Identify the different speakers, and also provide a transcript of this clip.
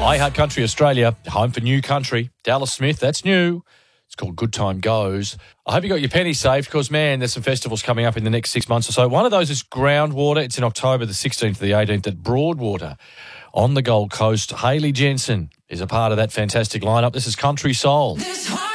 Speaker 1: I Heart Country Australia, home for new country. Dallas Smith, that's new. It's called Good Time Goes. I hope you got your pennies saved because, man, there's some festivals coming up in the next 6 months or so. One of those is Groundwater. It's in October the 16th to the 18th at Broadwater on the Gold Coast. Hayley Jensen is a part of that fantastic lineup. This is Country Soul.
Speaker 2: This heart